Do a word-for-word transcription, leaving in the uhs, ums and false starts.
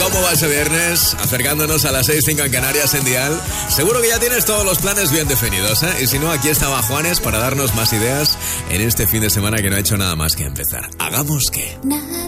¿Cómo va ese viernes? Acercándonos a las seis cinco en Canarias en Dial. Seguro que ya tienes todos los planes bien definidos, ¿eh? Y si no, aquí estaba Juanes para darnos más ideas en este fin de semana que no ha hecho nada más que empezar. Hagamos que...